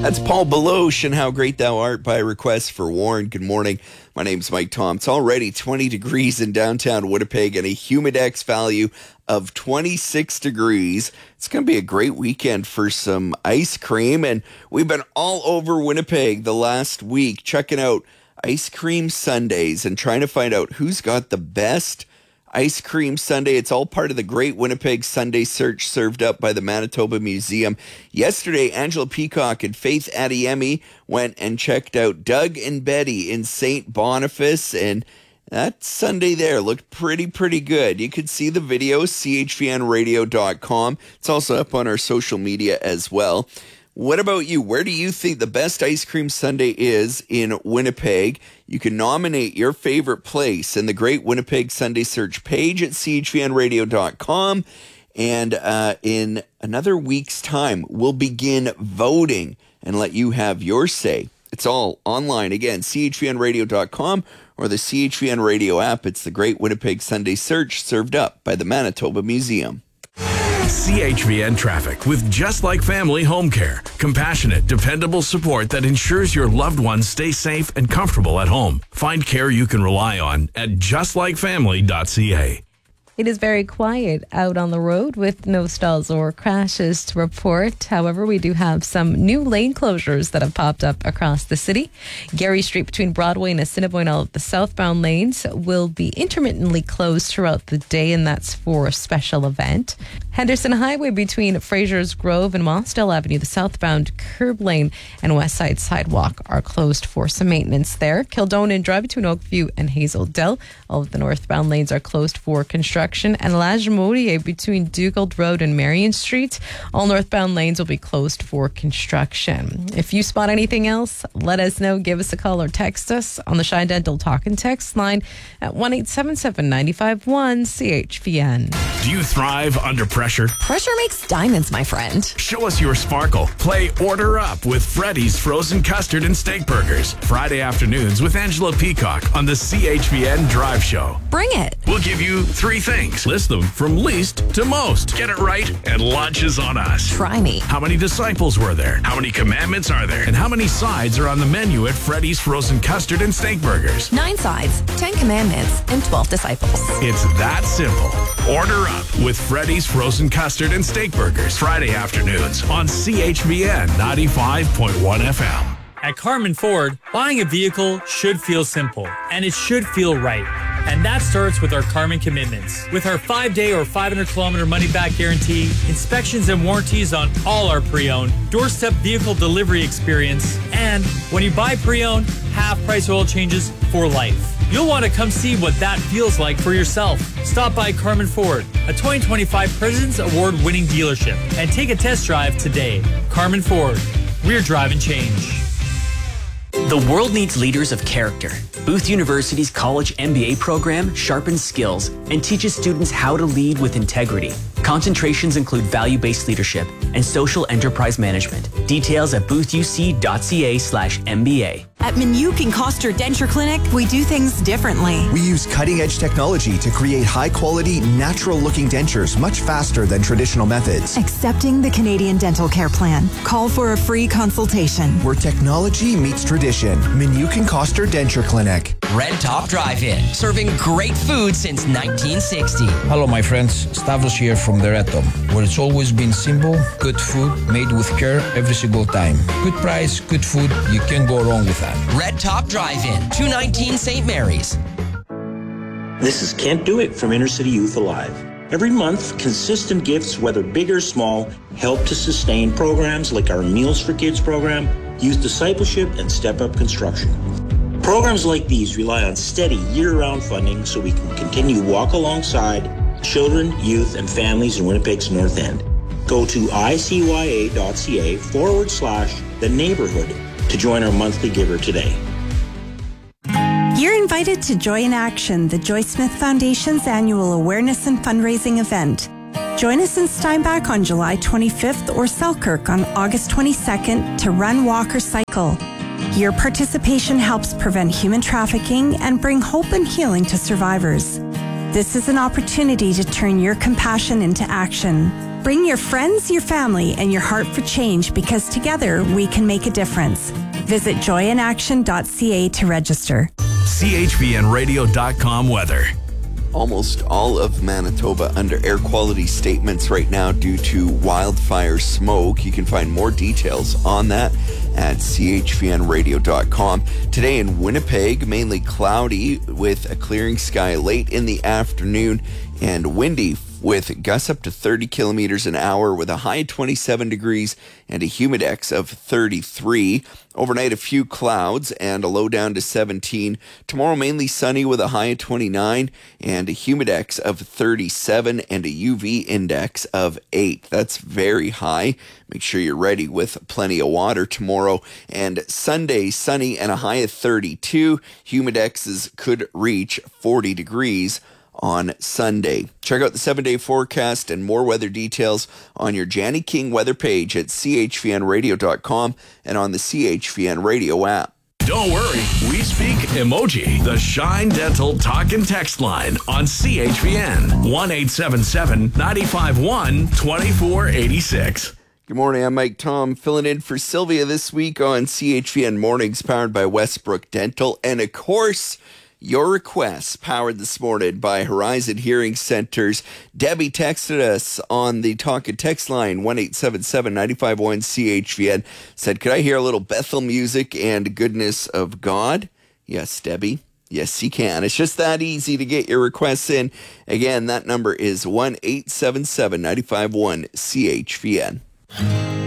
That's Paul Beloche and How Great Thou Art by request for Warren. Good morning. My name's Mike Tom. It's already 20 degrees in downtown Winnipeg and a humidex value of 26 degrees. It's going to be a great weekend for some ice cream. And we've been all over Winnipeg the last week checking out ice cream sundaes and trying to find out who's got the best ice cream sundae. It's all part of the Great Winnipeg Sundae Search served up by the Manitoba Museum. Yesterday, Angela Peacock and Faith Adeyemi went and checked out Doug and Betty in St. Boniface, and that sundae there looked pretty good. You could see the video, chvnradio.com. It's also up on our social media as well. What about you? Where do you think the best ice cream sundae is in Winnipeg? You can nominate your favorite place in the Great Winnipeg Sundae Search page at chvnradio.com. And in another week's time, we'll begin voting and let you have your say. It's all online. Again, chvnradio.com or the CHVN Radio app. It's the Great Winnipeg Sundae Search served up by the Manitoba Museum. CHVN Traffic with Just Like Family Home Care. Compassionate, dependable support that ensures your loved ones stay safe and comfortable at home. Find care you can rely on at justlikefamily.ca. It is very quiet out on the road with no stalls or crashes to report. However, we do have some new lane closures that have popped up across the city. Gary Street between Broadway and Assiniboine, all of the southbound lanes will be intermittently closed throughout the day, and that's for a special event. Henderson Highway between Fraser's Grove and Mosdale Avenue, the southbound curb lane and west side sidewalk are closed for some maintenance there. Kildonan Drive between Oakview and Hazel Dell, all of the northbound lanes are closed for construction. And Lagimodier between Dugald Road and Marion Street, all northbound lanes will be closed for construction. If you spot anything else, let us know. Give us a call or text us on the Shine Dental Talk and Text line at 1-877-951-CHVN. Do you thrive under pressure? Pressure makes diamonds, my friend. Show us your sparkle. Play Order Up with Freddy's Frozen Custard and Steak Burgers. Friday afternoons with Angela Peacock on the CHVN Drive Show. Bring it. We'll give you 3 things. List them from least to most. Get it right and lunch is on us. Try me. How many disciples were there? How many commandments are there? And how many sides are on the menu at Freddy's Frozen Custard and Steak Burgers? 9 sides, 10 commandments, and 12 disciples. It's that simple. Order up with Freddy's Frozen Custard and Steak Burgers. Friday afternoons on CHVN 95.1 FM. At Carmen Ford, buying a vehicle should feel simple, and it should feel right. And that starts with our Carmen commitments. With our 5-day or 500-kilometer money-back guarantee, inspections and warranties on all our pre-owned, doorstep vehicle delivery experience, and when you buy pre-owned, half-price oil changes for life. You'll want to come see what that feels like for yourself. Stop by Carmen Ford, a 2025 President's Award-winning dealership, and take a test drive today. Carmen Ford, we're driving change. The world needs leaders of character. Booth University's College MBA program sharpens skills and teaches students how to lead with integrity. Concentrations include value-based leadership and social enterprise management. Details at boothUC.ca/MBA. At Minuk and Coster Denture Clinic, we do things differently. We use cutting-edge technology to create high-quality, natural-looking dentures much faster than traditional methods. Accepting the Canadian Dental Care Plan. Call for a free consultation. Where technology meets tradition. Minuk and Coster Denture Clinic. Red Top Drive-In, serving great food since 1960. Hello, my friends. Stavros here from the Red Top, where it's always been simple, good food, made with care every single time. Good price, good food, you can't go wrong with that. Red Top Drive-In, 219 St. Mary's. This is Can't Do It from Inner City Youth Alive. Every month, consistent gifts, whether big or small, help to sustain programs like our Meals for Kids program, Youth Discipleship, and Step Up Construction. Programs like these rely on steady year-round funding so we can continue to walk alongside children, youth, and families in Winnipeg's North End. Go to icya.ca/the neighborhood to join our monthly giver today. You're invited to Joy in Action, the Joy Smith Foundation's annual awareness and fundraising event. Join us in Steinbach on July 25th or Selkirk on August 22nd to run, walk, or cycle. Your participation helps prevent human trafficking and bring hope and healing to survivors. This is an opportunity to turn your compassion into action. Bring your friends, your family, and your heart for change because together we can make a difference. Visit joyinaction.ca to register. CHVNradio.com weather. Almost all of Manitoba under air quality statements right now due to wildfire smoke. You can find more details on that at chvnradio.com. Today in Winnipeg, mainly cloudy with a clearing sky late in the afternoon and windy with gusts up to 30 kilometers an hour with a high of 27 degrees and a humidex of 33. Overnight, a few clouds and a low down to 17. Tomorrow, mainly sunny with a high of 29 and a humidex of 37 and a UV index of 8. That's very high. Make sure you're ready with plenty of water tomorrow. And Sunday, sunny and a high of 32. Humidexes could reach 40 degrees on Sunday. Check out the 7-day forecast and more weather details on your Janny King weather page at chvnradio.com and on the CHVN Radio app. Don't worry, we speak emoji. The Shine Dental talk and text line on CHVN 1-877-951-2486. Good morning, I'm Mike Tom, filling in for Sylvia this week on CHVN Mornings, powered by Westbrook Dental. And of course, your requests powered this morning by Horizon Hearing Centers. Debbie texted us on the talk and text line 1-877-951-CHVN. Said, could I hear a little Bethel music and goodness of God? Yes, Debbie. Yes, you can. It's just that easy to get your requests in. Again, that number is 1-877-951-CHVN.